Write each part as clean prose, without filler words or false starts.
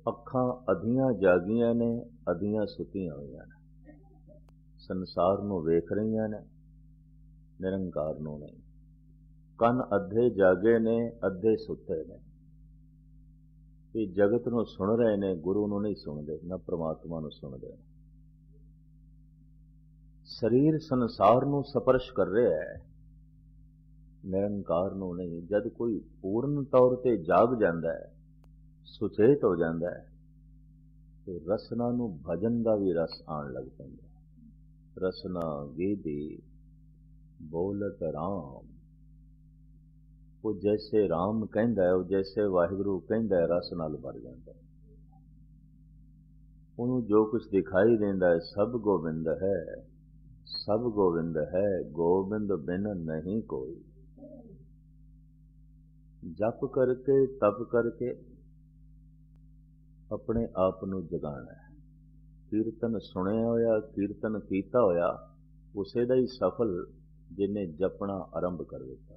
ਅੱਖਾਂ ਅੱਧੀਆਂ ਜਾਗੀਆਂ ਨੇ, ਅੱਧੀਆਂ ਸੁੱਤੀਆਂ ਹੋਈਆਂ ਨੇ। ਸੰਸਾਰ ਨੂੰ ਵੇਖ ਰਹੀਆਂ ਨੇ, ਨਿਰੰਕਾਰ ਨੂੰ ਨਹੀਂ। ਕੰਨ ਅੱਧੇ ਜਾਗੇ ਨੇ, ਅੱਧੇ ਸੁੱਤੇ ਨੇ। ਇਹ ਜਗਤ ਨੂੰ ਸੁਣ ਰਹੇ ਨੇ, ਗੁਰੂ ਨੂੰ ਨਹੀਂ ਸੁਣਦੇ, ਨਾ ਪ੍ਰਮਾਤਮਾ ਨੂੰ ਸੁਣਦੇ। ਸਰੀਰ ਸੰਸਾਰ ਨੂੰ ਸਪਰਸ਼ ਕਰ ਰਿਹਾ ਹੈ, ਨਿਰੰਕਾਰ ਨੂੰ ਨਹੀਂ। ਜਦ ਕੋਈ ਪੂਰਨ ਤੌਰ ਤੇ ਜਾਗ ਜਾਂਦਾ ਹੈ, ਸੁਚੇਤ ਹੋ ਜਾਂਦਾ ਹੈ, ਤੇ ਰਸਨਾ ਨੂੰ ਭਜਨ ਦਾ ਵੀ ਰਸ ਆਉਣ ਲੱਗ ਪੈਂਦਾ। ਰਸਨਾ ਗੀਦੀ ਬੋਲਤ ਰਾਮ, ਉਹ ਜੈਸੇ ਰਾਮ ਕਹਿੰਦਾ ਹੈ, ਉਹ ਜੈਸੇ ਵਾਹਿਗੁਰੂ ਕਹਿੰਦਾ ਹੈ, ਰਸ ਨਾਲ ਭਰ ਜਾਂਦਾ ਹੈ। ਉਹਨੂੰ ਜੋ ਕੁਝ ਦਿਖਾਈ ਦਿੰਦਾ ਹੈ, ਸਭ ਗੋਬਿੰਦ ਹੈ, ਸਭ ਗੋਬਿੰਦ ਹੈ, ਗੋਬਿੰਦ ਬਿਨ ਨਹੀਂ ਕੋਈ। ਜਪ ਕਰਕੇ ਤਪ ਕਰਕੇ ਆਪਣੇ ਆਪ ਨੂੰ ਜਗਾਣਾ ਹੈ। ਕੀਰਤਨ ਸੁਣਿਆ ਹੋਇਆ, ਕੀਰਤਨ ਕੀਤਾ ਹੋਇਆ, ਉਸੇ ਦਾ ਹੀ ਸਫਲ ਜਿਹਨੇ ਜਪਣਾ ਆਰੰਭ ਕਰ ਦਿੱਤਾ।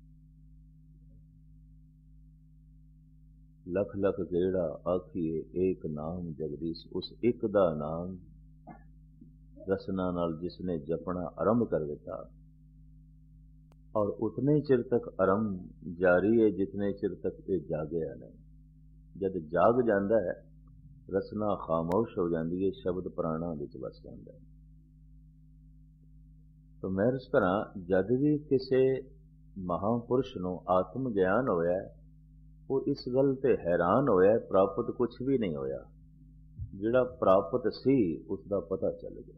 ਲਖ ਲਖ ਜਿਹੜਾ ਆਖੀਏ ਏਕ ਨਾਮ ਜਗਦੀਸ਼, ਉਸ ਇੱਕ ਦਾ ਨਾਮ ਰਸਨਾ ਨਾਲ ਜਿਸਨੇ ਜਪਣਾ ਆਰੰਭ ਕਰ ਦਿੱਤਾ। ਔਰ ਉਤਨੇ ਚਿਰ ਤੱਕ ਆਰੰਭ ਜਾਰੀ ਹੈ ਜਿਤਨੇ ਚਿਰ ਤੱਕ ਇਹ ਜਾਗਿਆ ਨਹੀਂ। ਜਦ ਜਾਗ ਜਾਂਦਾ ਹੈ, ਰਸਨਾ ਖਾਮੋਸ਼ ਹੋ ਜਾਂਦੀ ਹੈ, ਸ਼ਬਦ ਪ੍ਰਾਣਾਂ ਵਿੱਚ ਵਸ ਜਾਂਦਾ ਹੈ। ਤਾਂ ਮੈਂ ਇਸ ਤਰ੍ਹਾਂ ਜਦ ਵੀ ਕਿਸੇ ਮਹਾਂਪੁਰਸ਼ ਨੂੰ ਆਤਮ ਗਿਆਨ ਹੋਇਆ, ਉਹ ਇਸ ਗੱਲ ਤੇ ਹੈਰਾਨ ਹੋਇਆ, ਪ੍ਰਾਪਤ ਕੁਝ ਵੀ ਨਹੀਂ ਹੋਇਆ। ਜਿਹੜਾ ਪ੍ਰਾਪਤ ਸੀ ਉਸ ਦਾ ਪਤਾ ਚੱਲ ਗਿਆ।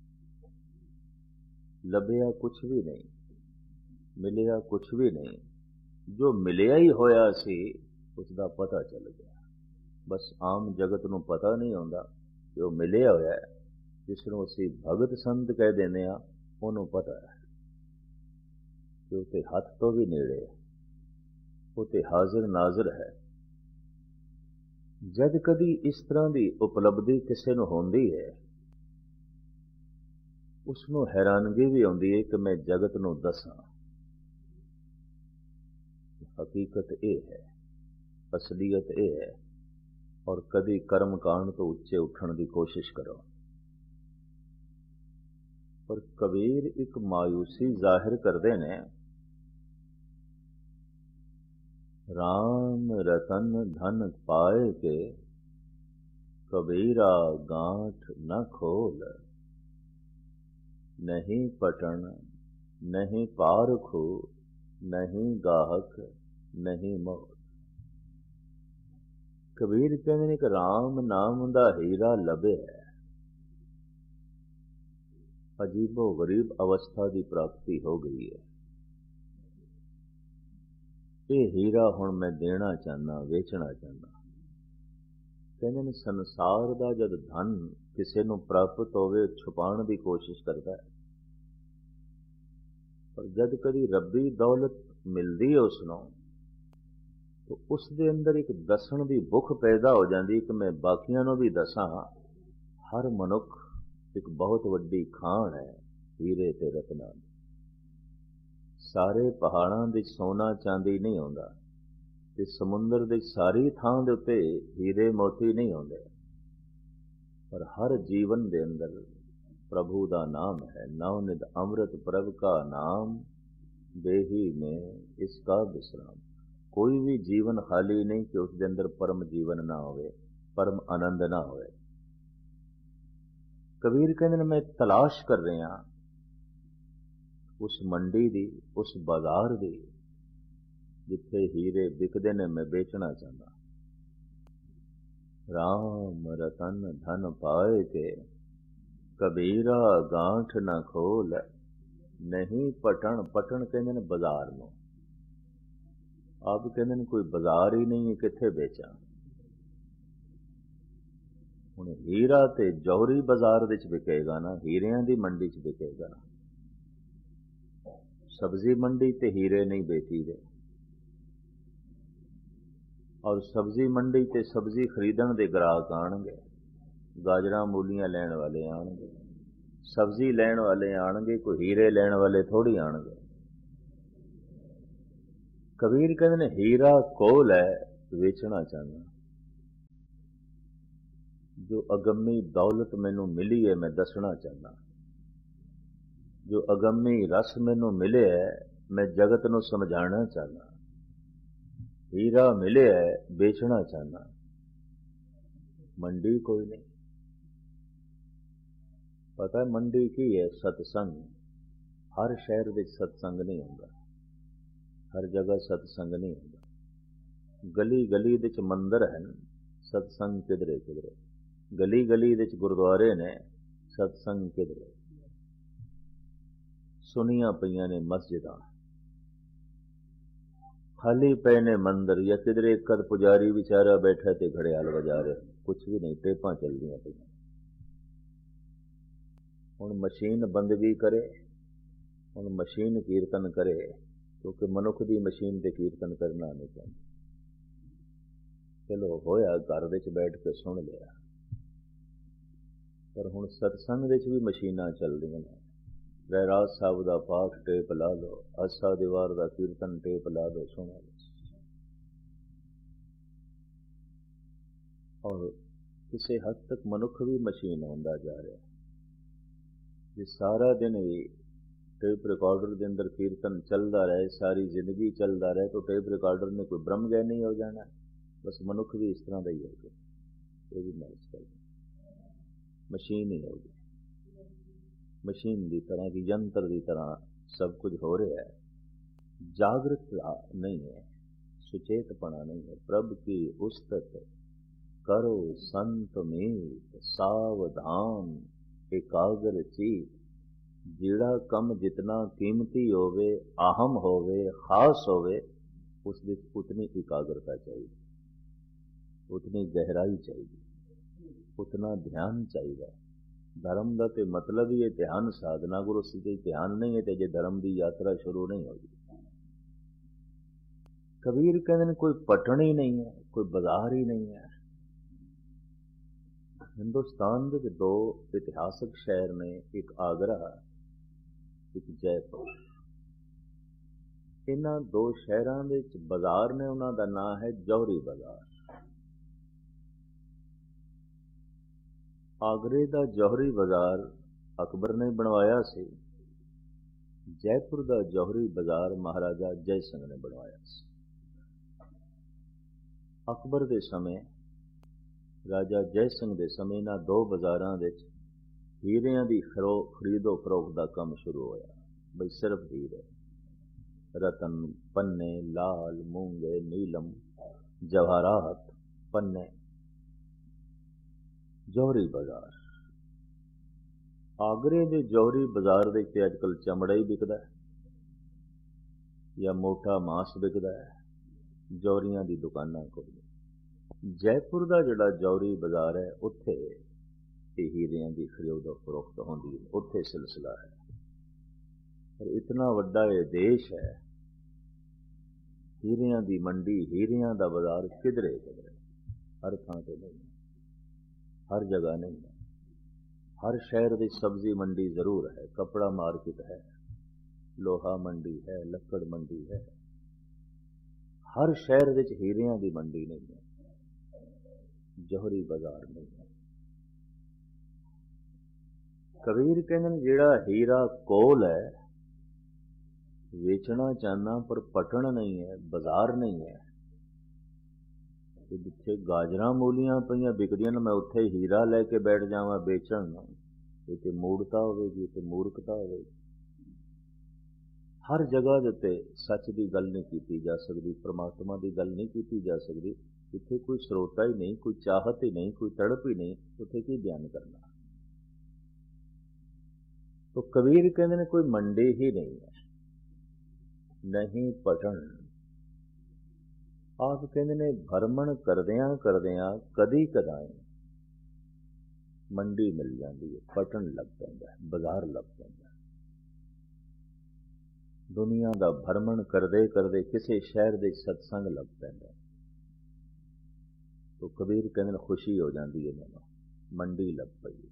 ਲੱਭਿਆ ਕੁਝ ਵੀ ਨਹੀਂ, ਮਿਲਿਆ ਕੁਝ ਵੀ ਨਹੀਂ। ਜੋ ਮਿਲਿਆ ਹੀ ਹੋਇਆ ਸੀ ਉਸ ਦਾ ਪਤਾ ਚੱਲ ਗਿਆ। ਬਸ ਆਮ ਜਗਤ ਨੂੰ ਪਤਾ ਨਹੀਂ ਹੁੰਦਾ ਕਿ ਉਹ ਮਿਲਿਆ ਹੋਇਆ ਹੈ। ਜਿਸ ਨੂੰ ਅਸੀਂ ਭਗਤ ਸੰਤ ਕਹਿ ਦਿੰਦੇ ਹਾਂ, ਉਹਨੂੰ ਪਤਾ ਹੈ ਕਿ ਉਹ ਤੇ ਹੱਥ ਤੋਂ ਵੀ ਨੇੜੇ ਹੈ, ਉਹ ਤੇ ਹਾਜ਼ਰ ਨਾਜ਼ਰ ਹੈ। ਜਦ ਕਦੀ ਇਸ ਤਰ੍ਹਾਂ ਦੀ ਉਪਲਬਧੀ ਕਿਸੇ ਨੂੰ ਹੁੰਦੀ ਹੈ, ਉਸ ਨੂੰ ਹੈਰਾਨਗੀ ਵੀ ਆਉਂਦੀ ਹੈ ਕਿ ਮੈਂ ਜਗਤ ਨੂੰ ਦੱਸਾਂ। ਹਕੀਕਤ ਇਹ ਹੈ, ਅਸਲੀਅਤ ਇਹ ਹੈ। ਔਰ ਕਦੀ ਕਰਮ ਕਾਂਡ ਤੋਂ ਉੱਚੇ ਉੱਠਣ ਦੀ ਕੋਸ਼ਿਸ਼ ਕਰੋ। ਪਰ ਕਬੀਰ ਇੱਕ ਮਾਯੂਸੀ ਜ਼ਾਹਿਰ ਕਰਦੇ ਨੇ। ਰਾਮ ਰਤਨ ਧਨ ਪਾਏ ਕੇ, ਕਬੀਰਾ ਗਾਂਠ ਨ ਖੋਲ। ਨਹੀਂ ਪਟਣ ਨਹੀਂ ਪਾਰਖੂ, ਨਹੀਂ ਗਾਹਕ ਨਹੀਂ ਮੋਲ। ਕਬੀਰ ਕਹਿੰਦੇ ਨੇ ਕਿ ਰਾਮ ਨਾਮ ਦਾ ਹੀਰਾ ਲੱਭਿਆ, ਅਜੀਬੋ ਗਰੀਬ ਅਵਸਥਾ ਦੀ ਪ੍ਰਾਪਤੀ ਹੋ ਗਈ ਹੈ। ਇਹ ਹੀਰਾ ਹੁਣ ਮੈਂ ਦੇਣਾ ਚਾਹੁੰਦਾ, ਵੇਚਣਾ ਚਾਹੁੰਦਾ। ਕਹਿੰਦੇ ਨੇ ਸੰਸਾਰ ਦਾ ਜਦ ਧਨ ਕਿਸੇ ਨੂੰ ਪ੍ਰਾਪਤ ਹੋਵੇ, ਛੁਪਾਉਣ ਦੀ ਕੋਸ਼ਿਸ਼ ਕਰਦਾ ਹੈ। ਪਰ ਜਦ ਕਦੀ ਰੱਬੀ ਦੌਲਤ ਮਿਲਦੀ ਹੈ ਉਸ ਨੂੰ, ਤਾਂ ਉਸ ਦੇ ਅੰਦਰ ਇੱਕ ਦੱਸਣ ਦੀ ਭੁੱਖ ਪੈਦਾ ਹੋ ਜਾਂਦੀ ਕਿ ਮੈਂ ਬਾਕੀਆਂ ਨੂੰ ਵੀ ਦੱਸਾਂ। ਹਰ ਮਨੁੱਖ ਇੱਕ ਬਹੁਤ ਵੱਡੀ ਖਾਣ ਹੈ ਹੀਰੇ ਤੇ ਰਤਨਾਂ ਦੀ। ਸਾਰੇ ਪਹਾੜਾਂ ਦੇ ਸੋਨਾ ਚਾਂਦੀ ਨਹੀਂ ਆਉਂਦਾ, ਤੇ ਸਮੁੰਦਰ ਦੀ ਸਾਰੀ ਥਾਂ ਦੇ ਉੱਤੇ ਹੀਰੇ ਮੋਤੀ ਨਹੀਂ ਆਉਂਦੇ। ਪਰ ਹਰ ਜੀਵਨ ਦੇ ਅੰਦਰ ਪ੍ਰਭੂ ਦਾ ਨਾਮ ਹੈ। ਨਵ ਨਿਧ ਅੰਮ੍ਰਿਤ ਪ੍ਰਭ ਕਾ ਨਾਮ, ਦੇਹੀ ਮੇਂ ਇਸਕਾ ਵਿਸਰਾਮ। ਕੋਈ ਵੀ ਜੀਵਨ ਖਾਲੀ ਨਹੀਂ ਕਿ ਉਸ ਦੇ ਅੰਦਰ ਪਰਮ ਜੀਵਨ ਨਾ ਹੋਵੇ, ਪਰਮ ਆਨੰਦ ਨਾ ਹੋਵੇ। ਕਬੀਰ ਕਹਿੰਦੇ ਨੇ ਮੈਂ ਤਲਾਸ਼ ਕਰ ਰਿਹਾ ਉਸ ਮੰਡੀ ਦੀ, ਉਸ ਬਾਜ਼ਾਰ ਦੀ, ਜਿੱਥੇ ਹੀਰੇ ਵਿਕਦੇ ਨੇ, ਮੈਂ ਵੇਚਣਾ ਚਾਹੁੰਦਾ। ਰਾਮ ਰਤਨ ਧਨ ਪਾਏ ਕੇ, ਕਬੀਰਾ ਗਾਂਠ ਨਾ ਖੋਲ। ਨਹੀਂ ਪਟਣ, ਪਟਣ ਕਹਿੰਦੇ ਨੇ ਬਾਜ਼ਾਰ ਨੂੰ। ਆਪ ਕਹਿੰਦੇ ਨੇ ਕੋਈ ਬਾਜ਼ਾਰ ਹੀ ਨਹੀਂ ਹੈ, ਕਿੱਥੇ ਵੇਚਾਂ। ਹੁਣ ਹੀਰਾ ਤੇ ਜੌਹਰੀ ਬਾਜ਼ਾਰ ਵਿੱਚ ਵਿਕੇਗਾ ਨਾ, ਹੀਰਿਆਂ ਦੀ ਮੰਡੀ 'ਚ ਵਿਕੇਗਾ। ਸਬਜ਼ੀ ਮੰਡੀ ਤੇ ਹੀਰੇ ਨਹੀਂ ਵੇਚੀਦੇ। ਔਰ ਸਬਜ਼ੀ ਮੰਡੀ ਤੇ ਸਬਜ਼ੀ ਖਰੀਦਣ ਦੇ ਗ੍ਰਾਹਕ ਆਣਗੇ, ਗਾਜਰਾਂ ਮੂਲੀਆਂ ਲੈਣ ਵਾਲੇ ਆਣਗੇ, ਸਬਜ਼ੀ ਲੈਣ ਵਾਲੇ ਆਣਗੇ, ਕੋਈ ਹੀਰੇ ਲੈਣ ਵਾਲੇ ਥੋੜੀ ਆਣਗੇ। ਕਬੀਰ ਕਹਿੰਦੇ ਨੇ ਹੀਰਾ ਕੋਲ ਹੈ, ਵੇਚਣਾ ਚਾਹੁੰਦਾ। जो अगम्मी दौलत मैनू मिली है मैं दसना चाहना, जो अगम्मी रस मैनू मिले है मैं जगत नू समझाना चाहना, हीरा मिले है बेचना चाहना। मंडी कोई नहीं। पता है मंडी की है? सत्संग। हर शहर विच सत्संग नहीं होंदा, हर जगह सत्संग नहीं होंदा। गली गली विच मंदिर हैं, सत्संग किधरे किधरे। गली गली विच गुरुद्वारे ने, सत्संग किधरे। सुनिया पईयां ने मस्जिदां, खाली पे ने मंदिर, या किधरे एक कद पुजारी बेचारा बैठा ते घड़ियाल बजा रहे, कुछ भी नहीं, टेपां चलदियां पईयां। हुण मशीन बंदगी करे, हुण मशीन कीर्तन करे, क्योंकि मनुख दी मशीन ते कीर्तन करना नहीं चाहती। चलो होया घर विच बैठ के सुन लिया, पर हुण सत्संग विच भी मशीनां चलदियां ने। रहराज साहब दा पाठ टेप ला लो, आसा दीवार दा कीर्तन टेप ला लो, सुना लो। और किसी हद तक मनुख भी मशीन होंदा जा रहा। जे सारा दिन भी टेप रिकॉर्डर के अंदर कीर्तन चलता रहे, सारी जिंदगी चलता रहे, तो टेप रिकॉर्डर ने कोई ब्रह्म ज्ञानी हो जाना। बस मनुख भी इस तरह का ही होगा, ये भी मैच कर, मशीन ही होगी। मशीन की तरह की, यंत्र की तरह सब कुछ हो रहा है। जागृतता नहीं है, सुचेतपना नहीं है। प्रभ की उस्तत करो संत मीत, सावधान एकाग्र चीत। जेड़ा कम जितना कीमती होवे, अहम होवे, खास होवे, उस विच उतनी एकाग्रता चाहिए, उतनी गहराई चाहिए, उतना ध्यान चाहिए। धर्म का तो मतलब ही है ध्यान साधना। गुरु से ध्यान नहीं है तो जे धर्म की यात्रा शुरू नहीं होगी। कबीर कहते कोई पटन ही नहीं है, कोई बाजार ही नहीं है। हिंदुस्तान के दो इतिहासक शहर ने, एक आगरा, एक जयपुर। इन्हां दो शहरों में बाजार ने, उन्हां दा नाम है जौहरी बाजार। आगरे का जौहरी बाजार अकबर ने बनवाया सी, जयपुर का जौहरी बाजार महाराजा जय सिंह ने बनवाया सी। अकबर के समय, राजा जय सिंह के समय, इन्हां दो बाजारां विच हीरियां दी खरीदो फरोख्त का काम शुरू होया। बई सिर्फ हीरे, रतन, पन्ने, लाल, मूंगे, नीलम, जवाहरात, पन्ने। जौहरी बाजार, आगरे के जौहरी बाजार के अजकल चमड़ा ही बिकता है या मोटा मांस बिकता है, जौहरियां दी दुकानां कोई। जयपुर का जिहड़ा जौहरी बाजार है, उत्थे हीरियां दी खरीदो फरोख्त होंदी है, उत्थे सिलसिला है। पर इतना वड्डा ये देश है, हीरियां दी मंडी, हीरियां दा बाजार किधरे किधरे, हर थां ते नहीं, हर जगह नहीं है। हर शहर की सब्जी मंडी जरूर है, कपड़ा मार्केट है, लोहा मंडी है, लक्कड़ मंडी है। हर शहर विच हीरियां की मंडी नहीं है, जौहरी बाजार नहीं है। कबीर कहते जेड़ा हीरा कोल है, वेचना चाहना पर पटन नहीं है, बाजार नहीं है। जिथे गाजरां मूलियां पईयां बिकदियां ने, मैं उत्थे हीरा लैके बैठ जावां बेचण, ये मूर्खता होगी, ये मूर्खता होगी। हर जगह के उत्ते सच की गल नहीं की जा सकती, परमात्मा की गल नहीं की जा सकती। जिथे कोई स्रोता ही नहीं, कोई चाहत ही नहीं, कोई तड़प ही नहीं, उत्थे की बयान करना। तो कबीर कहते हैं कोई मंडी ही नहीं है, नहीं पटन। आप कहते ने भरमण करदियां करदियां कदी कदाई मंडी मिल जाती है, पटन लग पैंदा है, बाजार लग पैंदा है। दुनिया का भरमण करदे करदे किसी शहर दे सत्संग लग पैंदा है, तो कबीर कहते खुशी हो जाती है, मैनूं मंडी लग पई।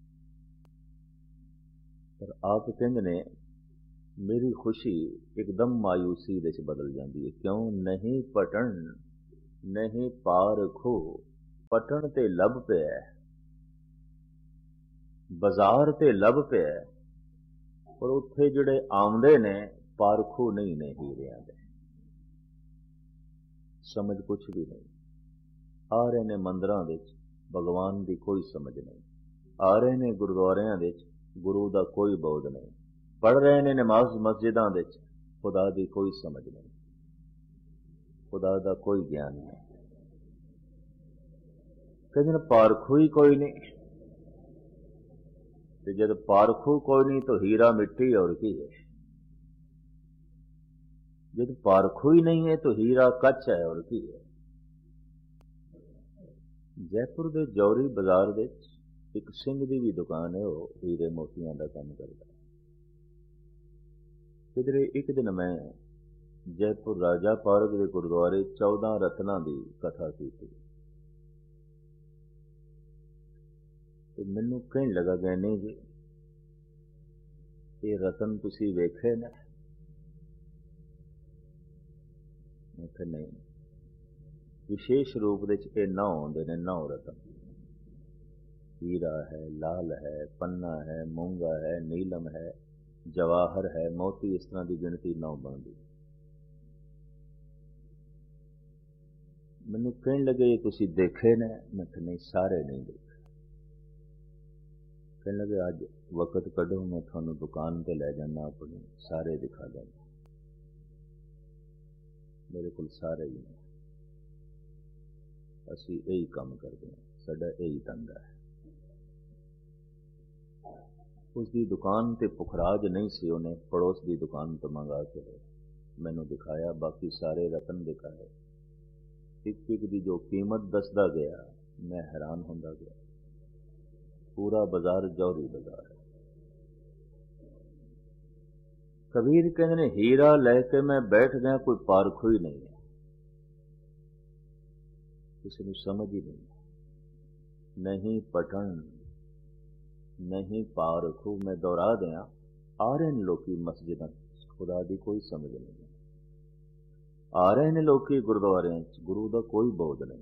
पर आप कहते ने मेरी खुशी एकदम मायूसी विच बदल जाती है। क्यों? नहीं पटन नहीं पार खो, पटन ते लब पे है, ਬਾਜ਼ਾਰ ਤੇ ਲੱਭ ਪਿਆ, ਪਰ ਉੱਥੇ ਜਿਹੜੇ ਆਉਂਦੇ ਨੇ ਪਾਰਖੂ ਨਹੀਂ ਨੇ ਹੀਰਿਆਂ ਦੇ। ਸਮਝ ਕੁਛ ਵੀ ਨਹੀਂ। ਆ ਰਹੇ ਨੇ ਮੰਦਰਾਂ ਵਿੱਚ, ਭਗਵਾਨ ਦੀ ਕੋਈ ਸਮਝ ਨਹੀਂ। ਆ ਰਹੇ ਨੇ ਗੁਰਦੁਆਰਿਆਂ ਵਿੱਚ, ਗੁਰੂ ਦਾ ਕੋਈ ਬੋਧ ਨਹੀਂ। ਪੜ੍ਹ ਰਹੇ ਨੇ ਨਮਾਜ਼ ਮਸਜਿਦਾਂ ਵਿੱਚ, ਖੁਦਾ ਦੀ ਕੋਈ ਸਮਝ ਨਹੀਂ, ਖੁਦਾ ਦਾ ਕੋਈ ਗਿਆਨ ਨਹੀਂ। ਕਹਿੰਦੇ ਨੇ ਪਾਰਖੂ ਹੀ ਕੋਈ ਨਹੀਂ। ਤੇ ਜਦ ਪਾਰਖੂ ਕੋਈ ਨਹੀਂ ਤਾਂ ਹੀਰਾ ਮਿੱਟੀ और ਕੀ है। जब पारखू ही नहीं है तो हीरा कच है और की है। जयपुर के जौहरी बाजार दे एक सिंह की भी दुकान है, वो हीरे मोतियां का काम करता। किधरे एक दिन मैं जयपुर राजा पार्क के गुरुद्वारे 14 रत्ना की कथा की थी। तो मैनू कहने लगा गया, नहीं जी ये रतन तुसी वेखे ने? मैं कहा नहीं, विशेष रूप से 9 आते हैं, 9 रतन। हीरा है, लाल है, पन्ना है, मूंगा है, नीलम है, जवाहर है, मोती, इस तरह की गिनती 9 बनती। मैनू कहने लगे तुसी देखे ने? मैं कहा नहीं, सारे नहीं देखे। कहने लगे अज वक्त कढ़ो, मैं थानू दुकान पर लै जाना, अपनी सारे दिखा देना। मेरे को सारे ही ने, असी यही काम करते हैं, साडा यही धंधा है। उसकी दुकान ते पुखराज नहीं सी, उन्हें पड़ोस की दुकान तो मंगा के मैनू दिखाया, बाकी सारे रतन दिखाए। एक एक की जो कीमत दसदा गया, मैं हैरान होंदा गया। पूरा बाजार जौहरी बाजार है। कबीर कहते ने हीरा लैके मैं बैठ गया, कोई पारखू ही नहीं है, किसी को समझ ही नहीं। नहीं पठन नहीं पारखू, मैं दोहरा दिया। आ रहे ने लोग मस्जिद, खुदा की कोई समझ नहीं। आ रहे ने लोग गुरुद्वारे, गुरु का कोई बोध नहीं।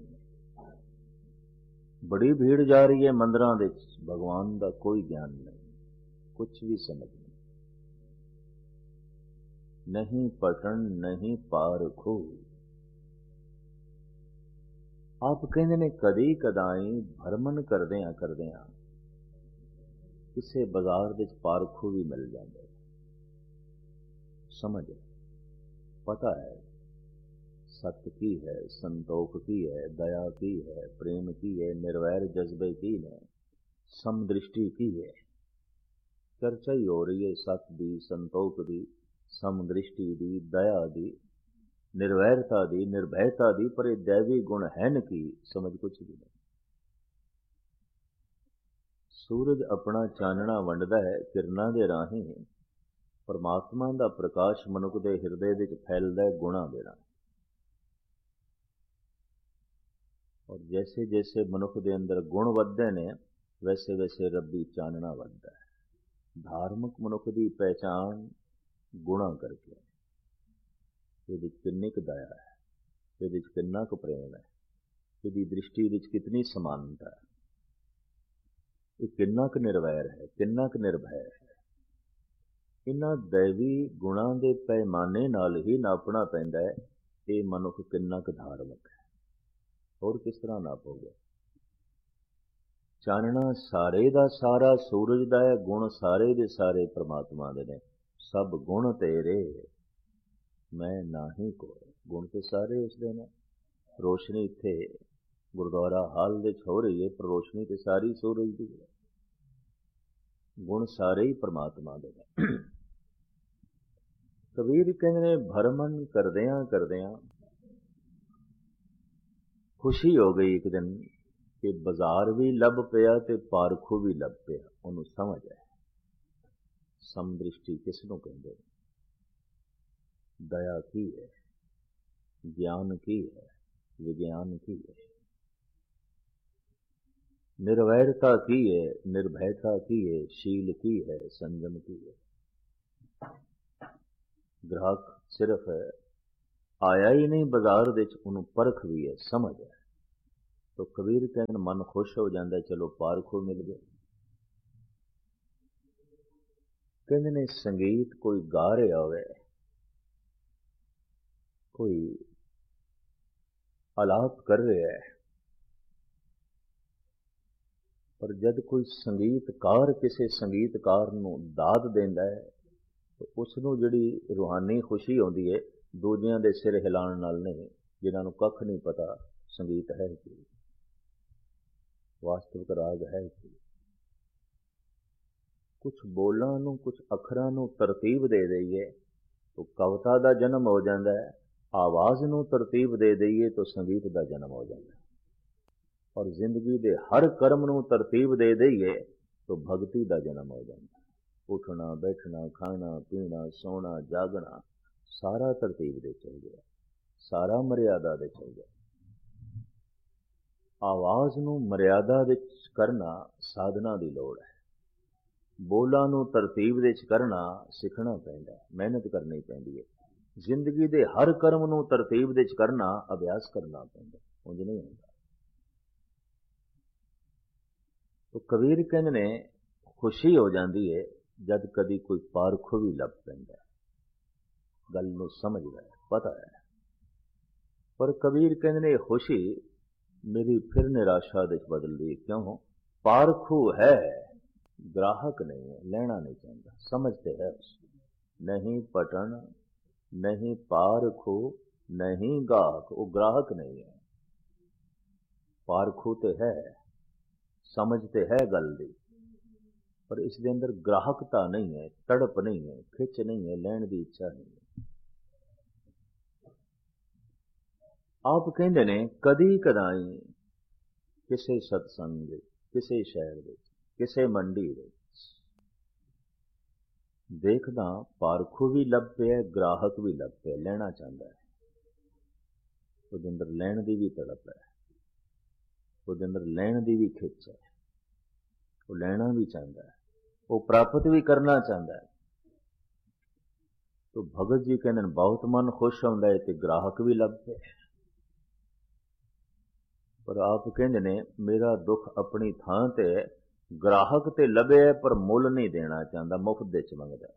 बड़ी भीड़ जा रही है मंदिरां दे, भगवान का कोई ज्ञान नहीं, कुछ भी समझ नहीं। नहीं पठन नहीं पारखू। आप कहते ने कदी कदाई भरमन करदियां करदियां किसे बाजार दे पारखू भी मिल जाते। समझ पता है सत्य की है, संतोख की है, दया की है, प्रेम की है, निर्वैर जज्बे की है, समदृष्टि की है। चर्चा ही हो रही है सत्य दी, संतोख दी, समदृष्टि दी, दया दी, निर्वैरता दी, निर्भयता दी, पर ये दैवी गुण है न की समझ कुछ भी नहीं। सूरज अपना चानना वंडदा है किरणां दे राहीं, परमात्मा का प्रकाश मनुख दे हिरदे विच फैलदा है गुणां दे राहीं। और जैसे जैसे मनुख के अंदर गुण वधदे ने, वैसे वैसे रब्बी चानना वधदा है। धार्मिक मनुख की पहचान गुणा करके, ये किन्नी क दया है, ये किन्ना क प्रेम है, ये दृष्टि विच कितनी समानता है, ये किन्ना क निर्वैर है, किन्ना क निर्भय है। इन्हां दैवी गुणां दे पैमाने नाल ही नापना पैंदा है ये मनुख किन्ना क धार्मिक है। और किस तरह नापोगे? चानना सारे दा सारा सूरज दा है, गुण सारे दे सारे परमात्मा दे ने। सब गुण तेरे मैं नाही कोई। गुण तो सारे उसदे ने। रोशनी इत्थे गुरुद्वारा हाल दे हो रही है, पर रोशनी तो सारी सूरज दी है। गुण सारे ही परमात्मा दे ने। कबीर कहंदे ने भरमन करदियां करदियां खुशी हो गई एक दिन कि बाजार भी लभ पिया ते पारखू भी लभ पिया। उन्होंने समझ है समदृष्टि किसनों कहते हैं, दया की है, ज्ञान की है, विज्ञान की है, निर्वैरता की है, निर्भयता की है, शील की है, संयम की है। ग्राहक सिर्फ है आया ही नहीं बाजार दे, उन्होंने परख भी है, समझ है। तो कबीर कहते मन खुश हो जाता है, चलो पारखू मिल गए। कहते ने संगीत कोई गा रहा होवे, कोई आलाप कर रहा है, पर जब कोई संगीतकार किसी संगीतकार नूं दाद देंदा है तो उसनूं जिहड़ी रूहानी खुशी आउंदी है दूजियां दे सिर हिलाउण नाल नहीं, जिन्हां नूं कख नहीं पता संगीत है कि वास्तविक राग है कि। कुछ बोलां नूं कुछ अखरां नूं तरतीब दे दईए तो कविता दा जन्म हो जांदा है, आवाज़ नूं तरतीब दे दईए तो संगीत दा जन्म हो जांदा है, और जिंदगी दे हर कर्म नूं तरतीब दे दईए तो भगती दा जन्म हो जाता है। उठना बैठना खाना पीना सोना जागना सारा तरतीब दे चल गया, सारा मर्यादा दे चल गया। आवाज़ नूं मर्यादा दे करना साधना दी लोड़ है, बोलां नूं तरतीब दे करना सिखना पैंदा है, मेहनत करनी पैंदी है। जिंदगी दे हर कर्म नूं तरतीब दे करना अभ्यास करना पैंदा, उंज नहीं होंदा। तो कबीर कहंदे ने खुशी हो जाती है जद कदी कोई पारखू भी लभ पैंदा है, गल नूं समझदा है, पता है। पर कबीर कहंदे ने खुशी मेरी फिर निराशा दे बदल दी। क्यों? पारखू है, ग्राहक नहीं है, लेना नहीं चाहता, समझते है नहीं पटन नहीं पारखू नहीं गाहक, वो ग्राहक नहीं है। पारखू तो है, समझते है गल दी, पर इसके अंदर ग्राहकता नहीं है, तड़प नहीं है, खिच नहीं है, लैण की इच्छा नहीं है। आप कहते ने कदी कदाई किसी सत्संग किसी शहर किसी मंडी देखदा पारखू भी लभ पिया, ग्राहक भी लभ पिया, लेना चाहता है। उसके अंदर लैण की भी तड़प है, उसके अंदर लैण की भी खिच है, वो लेना भी चाहता है, वो प्राप्त भी करना चाहता है। तो भगत जी कहते बहुत मन खुश होंदा है तो ग्राहक भी लभदे, पर आप कहते ने मेरा दुख अपनी थां ते, ग्राहक ते लभे पर मुल नहीं देना चाहता, मुफ्त दे मंगदा।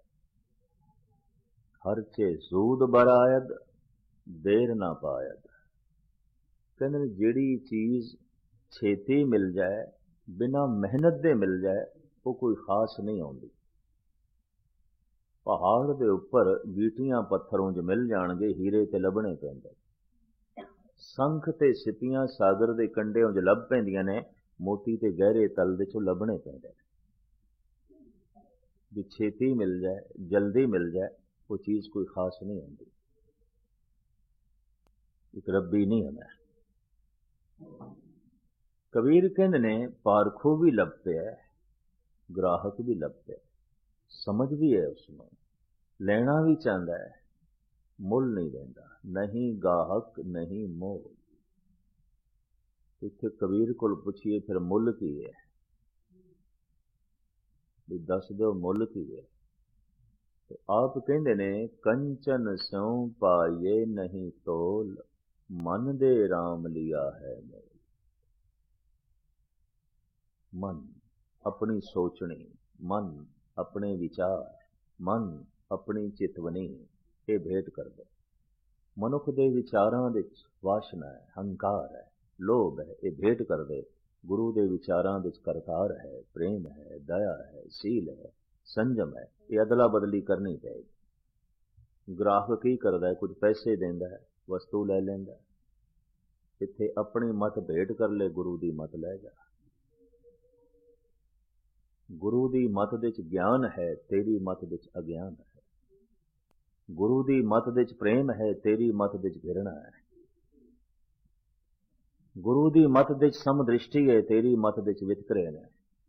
हर चे सूद बरायद देर ना पायद। कहते जिहड़ी चीज छेती मिल जाए बिना मेहनत दे मिल जाए वो कोई खास नहीं आउंदी। पहाड़ दे उपर गीटियां पत्थर उंज मिल जाणगे, हीरे ते लभणे पैंदे, संख ते सिपियां सागर दे कंडे उंज लभ पैंदियां ने, मोती ते गहरे तल दे चों लभणे पैंदे। भी छेती मिल जाए जल्दी मिल जाए वो चीज कोई खास नहीं आती, एक रब्बी नहीं है। मैं कबीर कहंदे ने पारखू भी लभ पिया, ग्राहक भी लभ पिया, समझ भी है उसमें, लेना भी चाहता है, मुल नहीं देता, नहीं गाहक नहीं मोल। इत्थे कबीर को पूछिए फिर मुल की है, भी दस दो मुल की है। तो आप कहंदे ने कंचन स्यों पाइए नहीं तोल, मन दे राम लिया है मोल। मन अपनी सोचनी, मन अपने विचार, मन अपनी चितवनी ये भेंट कर दे। मनुख दे विचारां दे वासना है, हंकार है, लोभ है, ये भेंट कर दे। गुरु दे विचारां दे करतार है, प्रेम है, दया है, सील है, संजम है, ये अदला बदली करनी चाहिए। ग्राहक की करदा है, कुछ पैसे देंदा है, वस्तु ले लेंदा है, इत्थे अपनी मत भेंट कर ले, गुरु दी मत ले जा। गुरु दी मत दे ज्ञान है, तेरी मत दे अज्ञान है। गुरु दी मत दे प्रेम है, तेरी मत दे घृणा है। गुरु दी मत दे समदृष्टि है, तेरी मत दे वितकरे है।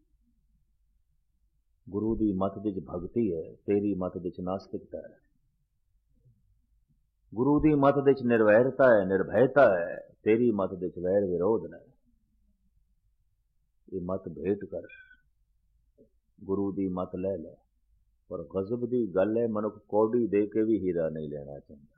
गुरु दी मत दे भक्ति है, तेरी मत दे नास्तिकता है। गुरु दी मत दे निर्वैरता है, निर्भयता है, तेरी मत दे वैर विरोध है। ये मत भेंट कर, गुरु दी मत ले ले। पर गजब दी गल है, मनुख कौड़ी दे के भी हीरा नहीं लेना चाहता,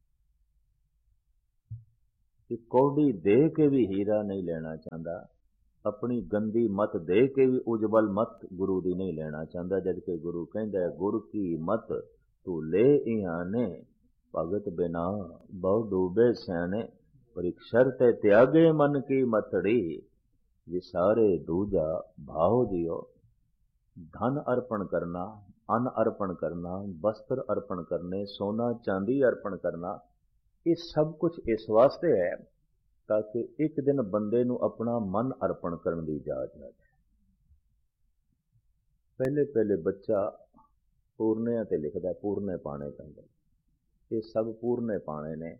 कि कौड़ी दे के भी हीरा नहीं लेना चाहता। ਆਪਣੀ ਗੰਦੀ ਮਤ ਦੇ ਕੇ ਵੀ ਉਜਵਲ ਮਤ ਗੁਰੂ ਦੀ ਨਹੀਂ ਲੈਣਾ ਚਾਹੁੰਦਾ, ਜਦ ਕਿ ਗੁਰੂ ਕਹਿੰਦਾ ਗੁਰ ਕੀ ਮਤ ਤੂੰ ਲੈ ਇਆਨੇ, ਭਗਤ ਬਿਨਾ ਬਹੁ ਡੂਬੇ ਸਿਆਣੇ, ਪਰ ਇੱਕ ਸ਼ਰਤ ਹੈ ਤਿਆਗੇ ਮਨ ਕੀ ਮਤੜੀ, ਵਿਸਾਰੇ ਦੂਜਾ ਭਾਉ ਜਿਓ। ਧਨ ਅਰਪਣ ਕਰਨਾ, ਅੰਨ ਅਰਪਣ ਕਰਨਾ, ਵਸਤਰ ਅਰਪਣ ਕਰਨੇ, ਸੋਨਾ ਚਾਂਦੀ ਅਰਪਣ ਕਰਨਾ, ਇਹ ਸਭ ਕੁਝ ਇਸ ਵਾਸਤੇ ਹੈ ਤਾਂ ਕਿ ਇੱਕ ਦਿਨ ਬੰਦੇ ਨੂੰ ਆਪਣਾ ਮਨ ਅਰਪਣ ਕਰਨ ਦੀ ਇਜਾਜ਼ਤ ਹੈ। ਪਹਿਲੇ ਪਹਿਲੇ ਬੱਚਾ ਪੂਰਨਿਆਂ ਤੇ ਲਿਖਦਾ, ਪੂਰਨੇ ਪਾਣੇ ਪੈਂਦੇ, ਇਹ ਸਭ ਪੂਰਨੇ ਪਾਣੇ ਨੇ।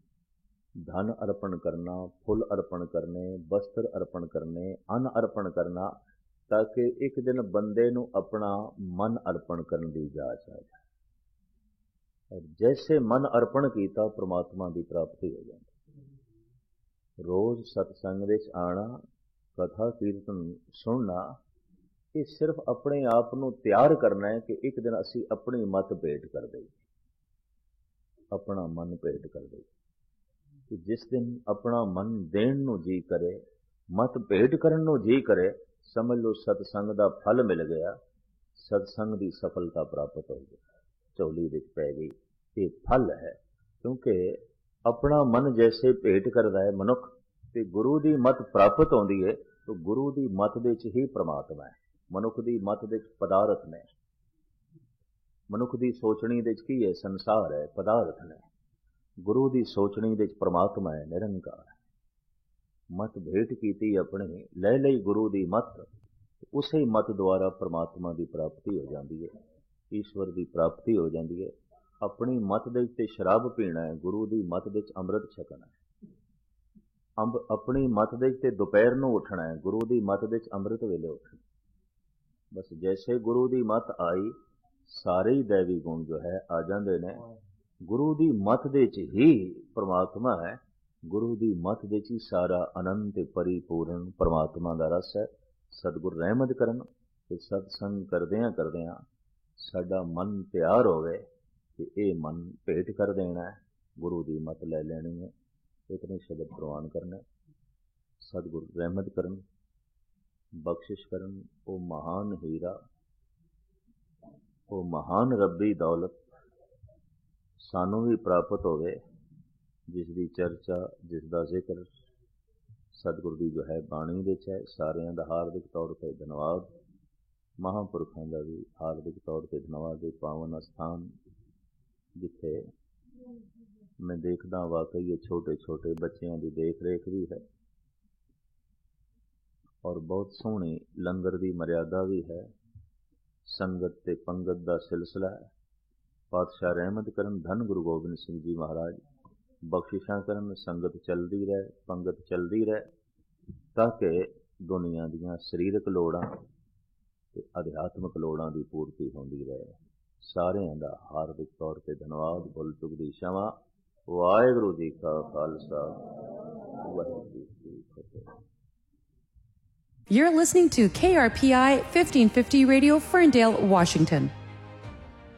ਧਨ ਅਰਪਣ ਕਰਨਾ, ਫੁੱਲ ਅਰਪਣ ਕਰਨੇ, ਵਸਤਰ ਅਰਪਣ ਕਰਨੇ, ਅੰਨ ਅਰਪਣ ਕਰਨਾ, ਤਾਂ ਕਿ ਇੱਕ ਦਿਨ ਬੰਦੇ ਨੂੰ ਆਪਣਾ ਮਨ ਅਰਪਣ ਕਰਨ ਦੀ ਇਜਾਜ਼ਤ ਹੈ। ਔਰ ਜੈਸੇ ਮਨ ਅਰਪਣ ਕੀਤਾ ਪ੍ਰਮਾਤਮਾ ਦੀ ਪ੍ਰਾਪਤੀ ਹੋ ਜਾਂਦੀ। ਰੋਜ਼ ਸਤਸੰਗ ਵਿੱਚ ਆਉਣਾ, ਕਥਾ ਕੀਰਤਨ ਸੁਣਨਾ, ਇਹ ਸਿਰਫ ਆਪਣੇ ਆਪ ਨੂੰ ਤਿਆਰ ਕਰਨਾ ਹੈ ਕਿ ਇੱਕ ਦਿਨ ਅਸੀਂ ਆਪਣੀ ਮਤ ਭੇਟ ਕਰ ਦਈਏ, ਆਪਣਾ ਮਨ ਭੇਟ ਕਰ ਦਈਏ। ਕਿ ਜਿਸ ਦਿਨ ਆਪਣਾ ਮਨ ਦੇਣ ਨੂੰ ਜੀ ਕਰੇ, ਮਤ ਭੇਟ ਕਰਨ ਨੂੰ ਜੀ ਕਰੇ, ਸਮਝ ਲਓ ਸਤਸੰਗ ਦਾ ਫਲ ਮਿਲ ਗਿਆ, ਸਤਸੰਗ ਦੀ ਸਫਲਤਾ ਪ੍ਰਾਪਤ ਹੋ ਗਈ, ਝੋਲੀ ਵਿੱਚ ਪੈ ਗਈ। ਇਹ ਫਲ ਹੈ, ਕਿਉਂਕਿ ਆਪਣਾ ਮਨ ਜੈਸੇ ਭੇਟ ਕਰਦਾ ਹੈ ਮਨੁੱਖ ਤੇ ਗੁਰੂ ਦੀ ਮਤ ਪ੍ਰਾਪਤ ਹੁੰਦੀ ਹੈ, ਤਾਂ ਗੁਰੂ ਦੀ ਮਤ ਦੇ ਵਿੱਚ ਹੀ ਪ੍ਰਮਾਤਮਾ ਹੈ। ਮਨੁੱਖ ਦੀ ਮਤ ਦੇ ਵਿੱਚ ਪਦਾਰਥ ਨੇ, ਮਨੁੱਖ ਦੀ ਸੋਚਣੀ ਦੇ ਵਿੱਚ ਕੀ ਹੈ? ਸੰਸਾਰ ਹੈ, ਪਦਾਰਥ ਨੇ। ਗੁਰੂ ਦੀ ਸੋਚਣੀ ਦੇ ਵਿੱਚ ਪ੍ਰਮਾਤਮਾ ਹੈ, ਨਿਰੰਕਾਰ ਹੈ। ਮਤ ਭੇਟ ਕੀਤੀ ਆਪਣੀ, ਲੈ ਲਈ ਗੁਰੂ ਦੀ ਮਤ, ਉਸੇ ਮਤ ਦੁਆਰਾ ਪ੍ਰਮਾਤਮਾ ਦੀ ਪ੍ਰਾਪਤੀ ਹੋ ਜਾਂਦੀ ਹੈ, ਈਸ਼ਵਰ ਦੀ ਪ੍ਰਾਪਤੀ ਹੋ ਜਾਂਦੀ ਹੈ। ਆਪਣੀ ਮਤ ਦੇ ਉੱਤੇ ਸ਼ਰਾਬ ਪੀਣਾ ਹੈ, ਗੁਰੂ ਦੀ ਮਤ ਦੇ ਵਿੱਚ ਅੰਮ੍ਰਿਤ ਛਕਣਾ ਹੈ। ਆਪਣੀ ਮਤ ਦੇ ਉੱਤੇ ਦੁਪਹਿਰ ਨੂੰ ਉੱਠਣਾ ਹੈ, ਗੁਰੂ ਦੀ ਮਤ ਦੇ ਵਿੱਚ ਅੰਮ੍ਰਿਤ ਵੇਲੇ ਉੱਠਣਾ। ਬਸ ਜੈਸੇ ਗੁਰੂ ਦੀ ਮਤ ਆਈ, ਸਾਰੇ ਹੀ ਦੈਵੀ ਗੁਣ ਜੋ ਹੈ ਆ ਜਾਂਦੇ ਨੇ। ਗੁਰੂ ਦੀ ਮਤ ਦੇ ਵਿੱਚ ਹੀ ਪ੍ਰਮਾਤਮਾ ਹੈ, ਗੁਰੂ ਦੀ ਮਤ ਦੇ ਵਿੱਚ ਹੀ ਸਾਰਾ ਅਨੰਤ ਪਰਿਪੂਰਨ ਪ੍ਰਮਾਤਮਾ ਦਾ ਰਸ ਹੈ। ਸਤਿਗੁਰ ਰਹਿਮਤ ਕਰਨ ਤੇ ਸਤਸੰਗ ਕਰਦਿਆਂ ਕਰਦਿਆਂ ਸਾਡਾ ਮਨ ਤਿਆਰ ਹੋਵੇ ਕਿ ਇਹ ਮਨ ਭੇਟ ਕਰ ਦੇਣਾ ਹੈ, ਗੁਰੂ ਦੀ ਮਤ ਲੈ ਲੈਣੀ ਹੈ। ਇਤਨੇ ਸ਼ਬਦ ਪ੍ਰਵਾਨ ਕਰਨੇ। ਸਤਿਗੁਰ ਰਹਿਮਤ ਕਰਨ, ਬਖਸ਼ਿਸ਼ ਕਰਨ। ਉਹ ਮਹਾਨ ਹੀਰਾ, ਉਹ ਮਹਾਨ ਰੱਬੀ ਦੌਲਤ ਸਾਨੂੰ ਵੀ ਪ੍ਰਾਪਤ ਹੋਵੇ, ਜਿਸ ਦੀ ਚਰਚਾ, ਜਿਸ ਦਾ ਜ਼ਿਕਰ ਸਤਿਗੁਰ ਦੀ ਜੋ ਹੈ ਬਾਣੀ ਵਿੱਚ ਹੈ। ਸਾਰਿਆਂ ਦਾ ਹਾਰਦਿਕ ਤੌਰ 'ਤੇ ਧੰਨਵਾਦ, ਮਹਾਂਪੁਰਖਾਂ ਦਾ ਵੀ ਹਾਰਦਿਕ ਤੌਰ 'ਤੇ ਧੰਨਵਾਦ। ਇਹ ਪਾਵਨ ਅਸਥਾਨ ਜਿੱਥੇ ਮੈਂ ਦੇਖਦਾ ਵਾਕਈ ਇਹ ਛੋਟੇ ਛੋਟੇ ਬੱਚਿਆਂ ਦੀ ਦੇਖ ਰੇਖ ਵੀ ਹੈ, ਔਰ ਬਹੁਤ ਸੋਹਣੀ ਲੰਗਰ ਦੀ ਮਰਿਆਦਾ ਵੀ ਹੈ। ਸੰਗਤ ਤੇ ਪੰਗਤ ਦਾ ਸਿਲਸਿਲਾ ਹੈ। ਪਾਤਸ਼ਾਹ ਰਹਿਮਤ ਕਰਨ, ਧੰਨ ਗੁਰੂ ਗੋਬਿੰਦ ਸਿੰਘ ਜੀ ਮਹਾਰਾਜ ਬਖਸ਼ਿਸ਼ਾਂ ਕਰਨ, ਸੰਗਤ ਚੱਲਦੀ ਰਹੇ, ਪੰਗਤ ਚੱਲਦੀ ਰਹੇ, ਤਾਂ ਕਿ ਦੁਨੀਆ ਦੀਆਂ ਸਰੀਰਕ ਲੋੜਾਂ ਤੇ ਅਧਿਆਤਮਿਕ ਲੋੜਾਂ ਦੀ ਪੂਰਤੀ ਹੁੰਦੀ ਰਹੇ। ਸਾਰਿਆਂ ਦਾ ਹਾਰਦਿਕ ਤੌਰ 'ਤੇ ਧੰਨਵਾਦ। ਬੋਲ ਚੁੱਕਦੀ ਸ਼ਮਾ। ਵਾਹਿਗੁਰੂ ਜੀ ਕਾ ਖਾਲਸਾ, ਵਾਹਿਗੁਰੂ ਜੀ ਕੀ ਫਤਿਹ। You're listening to KRPI 1550 Radio, Ferndale, Washington.